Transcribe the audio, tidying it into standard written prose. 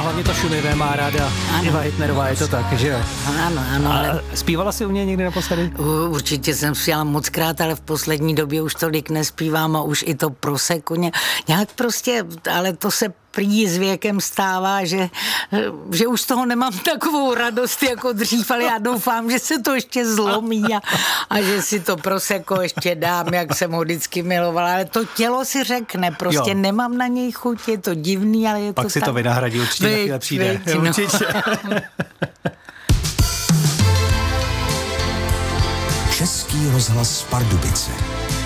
No hlavně to šumivé má ráda Iva Hitnerová, je to tak, že jo? Ano. Ale zpívala si u mě někdy naposledy? Určitě jsem zpívala mockrát, ale v poslední době už tolik nespívám a už i to Prosecco nějak prostě, ale to se prý s věkem stává, že už z toho nemám takovou radost jako dřív, ale já doufám, že se to ještě zlomí a že si to Prosecco ještě dám, jak jsem ho vždycky milovala, ale to tělo si řekne, prostě nemám na něj chuť, je to divný, ale je pak to si tak. to vynahradí, určitě na chvíle přijde. Určitě. Český rozhlas Pardubice.